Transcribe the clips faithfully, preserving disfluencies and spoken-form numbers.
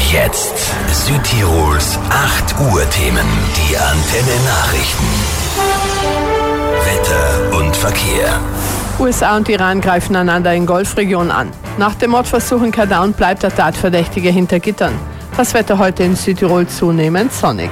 Jetzt Südtirols acht Uhr Themen. Die Antenne Nachrichten. Wetter und Verkehr. U S A und Iran greifen einander in Golfregion an. Nach dem Mordversuch in Kadaun bleibt der Tatverdächtige hinter Gittern. Das Wetter heute in Südtirol zunehmend sonnig.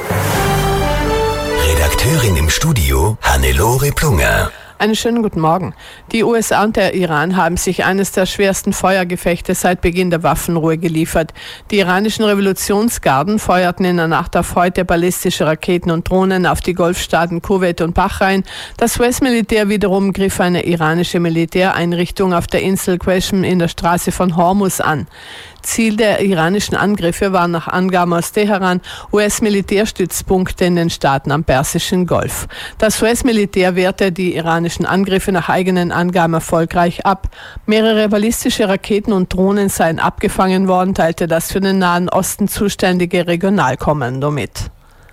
Redakteurin im Studio Hannelore Plunger. Einen schönen guten Morgen. Die U S A und der Iran haben sich eines der schwersten Feuergefechte seit Beginn der Waffenruhe geliefert. Die iranischen Revolutionsgarden feuerten in der Nacht auf heute ballistische Raketen und Drohnen auf die Golfstaaten Kuwait und Bahrain. Das U S-Militär wiederum griff eine iranische Militäreinrichtung auf der Insel Qeshm in der Straße von Hormuz an. Ziel der iranischen Angriffe waren nach Angaben aus Teheran U S-Militärstützpunkte in den Staaten am Persischen Golf. Das U S-Militär wehrte die iranischen Angriffe nach eigenen Angaben erfolgreich ab. Mehrere ballistische Raketen und Drohnen seien abgefangen worden, teilte das für den Nahen Osten zuständige Regionalkommando mit.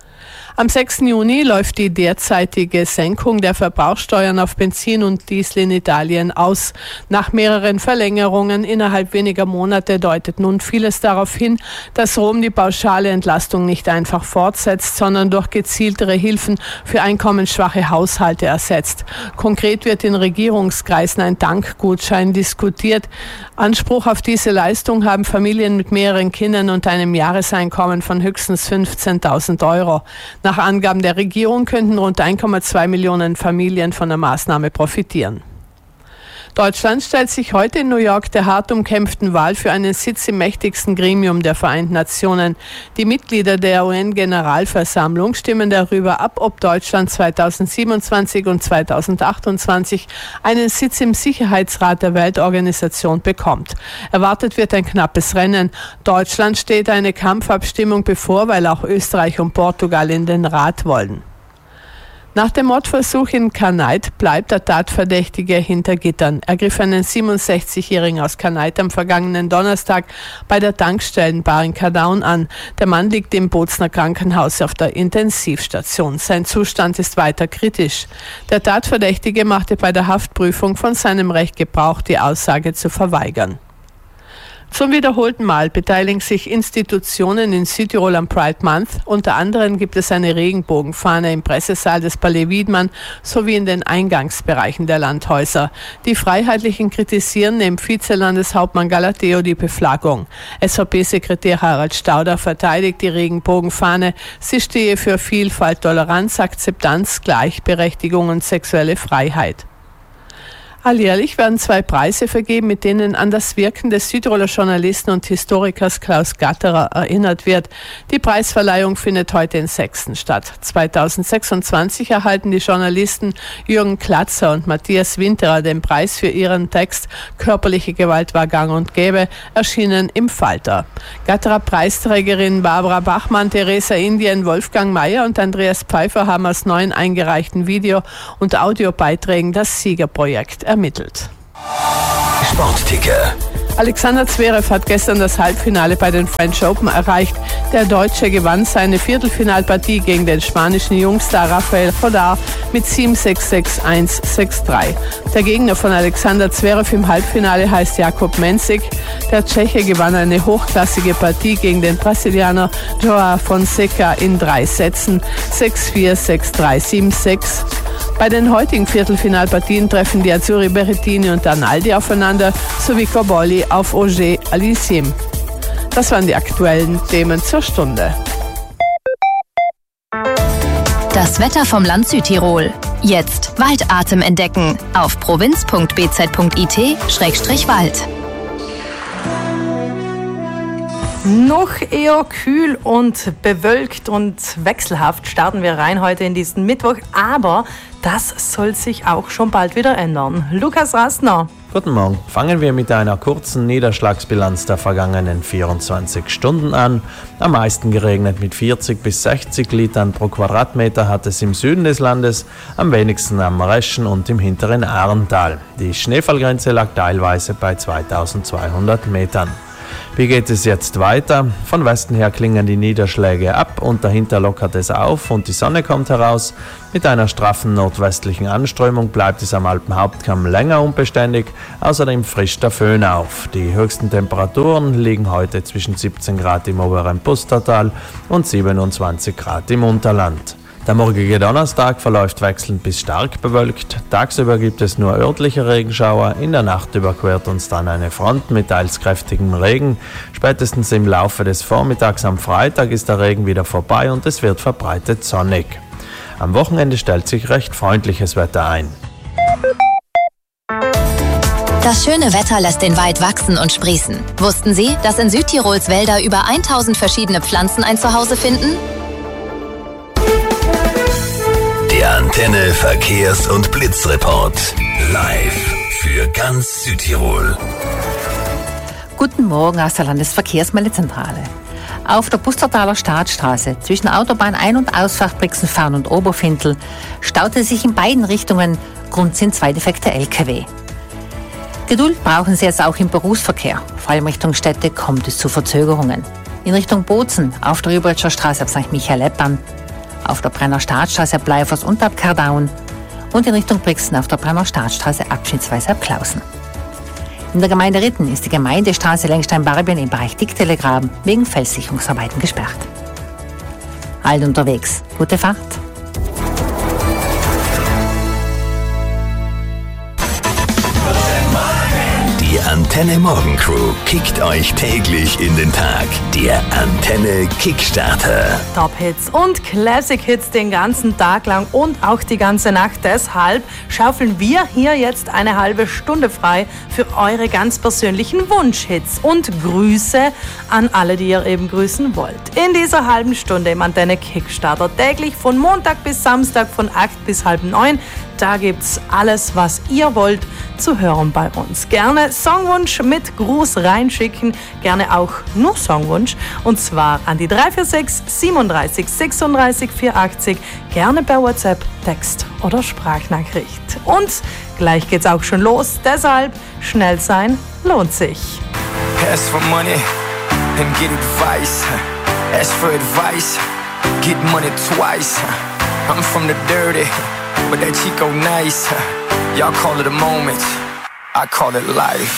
Am sechsten Juni läuft die derzeitige Senkung der Verbrauchssteuern auf Benzin und Diesel in Italien aus. Nach mehreren Verlängerungen innerhalb weniger Monate deutet nun vieles darauf hin, dass Rom die pauschale Entlastung nicht einfach fortsetzt, sondern durch gezieltere Hilfen für einkommensschwache Haushalte ersetzt. Konkret wird in Regierungskreisen ein Tankgutschein diskutiert. Anspruch auf diese Leistung haben Familien mit mehreren Kindern und einem Jahreseinkommen von höchstens fünfzehntausend Euro. Nach Angaben der Regierung könnten rund eins Komma zwei Millionen Familien von der Maßnahme profitieren. Deutschland stellt sich heute in New York der hart umkämpften Wahl für einen Sitz im mächtigsten Gremium der Vereinten Nationen. Die Mitglieder der U N-Generalversammlung stimmen darüber ab, ob Deutschland zweitausendsiebenundzwanzig und zweitausendachtundzwanzig einen Sitz im Sicherheitsrat der Weltorganisation bekommt. Erwartet wird ein knappes Rennen. Deutschland steht eine Kampfabstimmung bevor, weil auch Österreich und Portugal in den Rat wollen. Nach dem Mordversuch in Kanait bleibt der Tatverdächtige hinter Gittern. Er griff einen siebenundsechzigjährigen aus Kanait am vergangenen Donnerstag bei der Tankstellenbar in Kadaun an. Der Mann liegt im Bozner Krankenhaus auf der Intensivstation. Sein Zustand ist weiter kritisch. Der Tatverdächtige machte bei der Haftprüfung von seinem Recht Gebrauch, die Aussage zu verweigern. Zum wiederholten Mal beteiligen sich Institutionen in Südtirol am Pride Month. Unter anderem gibt es eine Regenbogenfahne im Pressesaal des Palais Wiedmann sowie in den Eingangsbereichen der Landhäuser. Die Freiheitlichen kritisieren neben Vizelandeshauptmann Galateo die Beflaggung. S V P-Sekretär Harald Stauder verteidigt die Regenbogenfahne. Sie stehe für Vielfalt, Toleranz, Akzeptanz, Gleichberechtigung und sexuelle Freiheit. Alljährlich werden zwei Preise vergeben, mit denen an das Wirken des Südtiroler Journalisten und Historikers Klaus Gatterer erinnert wird. Die Preisverleihung findet heute in Sexten statt. zweitausendsechsundzwanzig erhalten die Journalisten Jürgen Klatzer und Matthias Winterer den Preis für ihren Text Körperliche Gewalt war gang und gäbe, erschienen im Falter. Gatterer Preisträgerinnen Barbara Bachmann, Theresa Indien, Wolfgang Mayer und Andreas Pfeiffer haben aus neun eingereichten Video- und Audiobeiträgen das Siegerprojekt ermittelt. Sportticker. Alexander Zverev hat gestern das Halbfinale bei den French Open erreicht. Der Deutsche gewann seine Viertelfinalpartie gegen den spanischen Jungstar Rafael Jodar mit sieben sechs sechs eins sechs drei. Der Gegner von Alexander Zverev im Halbfinale heißt Jakub Mensik. Der Tscheche gewann eine hochklassige Partie gegen den Brasilianer Joao Fonseca in drei Sätzen sechs vier, sechs drei, sieben sechs. Bei den heutigen Viertelfinalpartien treffen die Azzurri Berrettini und Arnaldi aufeinander, sowie Cobolli auf Auger Aliassime. Das waren die aktuellen Themen zur Stunde. Das Wetter vom Land Südtirol. Jetzt Waldatem entdecken auf provinz punkt b z punkt i t Schrägstrich Wald. Noch eher kühl und bewölkt und wechselhaft starten wir rein heute in diesen Mittwoch, aber das soll sich auch schon bald wieder ändern. Lukas Rastner. Guten Morgen. Fangen wir mit einer kurzen Niederschlagsbilanz der vergangenen vierundzwanzig Stunden an. Am meisten geregnet mit vierzig bis sechzig Litern pro Quadratmeter hat es im Süden des Landes, am wenigsten am Reschen und im hinteren Ahrental. Die Schneefallgrenze lag teilweise bei zweitausendzweihundert Metern. Wie geht es jetzt weiter? Von Westen her klingen die Niederschläge ab und dahinter lockert es auf und die Sonne kommt heraus. Mit einer straffen nordwestlichen Anströmung bleibt es am Alpenhauptkamm länger unbeständig. Außerdem frischt der Föhn auf. Die höchsten Temperaturen liegen heute zwischen siebzehn Grad im oberen Pustertal und siebenundzwanzig Grad im Unterland. Der morgige Donnerstag verläuft wechselnd bis stark bewölkt. Tagsüber gibt es nur örtliche Regenschauer. In der Nacht überquert uns dann eine Front mit teils kräftigem Regen. Spätestens im Laufe des Vormittags am Freitag ist der Regen wieder vorbei und es wird verbreitet sonnig. Am Wochenende stellt sich recht freundliches Wetter ein. Das schöne Wetter lässt den Wald wachsen und sprießen. Wussten Sie, dass in Südtirols Wälder über tausend verschiedene Pflanzen ein Zuhause finden? Der Antenne Verkehrs- und Blitzreport. Live für ganz Südtirol. Guten Morgen aus der Landesverkehrsmeldezentrale. Auf der Pustertaler Staatsstraße zwischen Autobahn Ein- und Ausfahrt Brixenfarn und Oberfintel staute sich in beiden Richtungen. Grund sind zwei defekte L K W. Geduld brauchen Sie jetzt auch im Berufsverkehr. Vor allem Richtung Städte kommt es zu Verzögerungen. In Richtung Bozen auf der Rübretscher Straße ab Sankt Michael-Eppern, auf der Brenner Staatsstraße ab Bleifers und ab Kardaun und in Richtung Brixen auf der Brenner Staatsstraße abschnittsweise ab Klausen. In der Gemeinde Ritten ist die Gemeindestraße Lengstein-Barbien im Bereich Dick-Telegraben wegen Felssicherungsarbeiten gesperrt. Allen unterwegs, gute Fahrt! Die Antenne Morgen Crew kickt euch täglich in den Tag. Der Antenne Kickstarter. Top-Hits und Classic-Hits den ganzen Tag lang und auch die ganze Nacht. Deshalb schaufeln wir hier jetzt eine halbe Stunde frei für eure ganz persönlichen Wunschhits und Grüße an alle, die ihr eben grüßen wollt. In dieser halben Stunde im Antenne Kickstarter täglich von Montag bis Samstag von acht bis halb neun. Da gibt's alles, was ihr wollt, zu hören bei uns. Gerne Songwunsch mit Gruß reinschicken, gerne auch nur Songwunsch. Und zwar an die drei vier sechs siebenunddreißig sechsunddreißig vierundachtzig, gerne per WhatsApp, Text oder Sprachnachricht. Und gleich geht's auch schon los, deshalb schnell sein lohnt sich. Ask for money and get advice. Ask for advice, get money twice. I'm from the dirty, but that Chico nice. Y'all call it a moment, I call it life.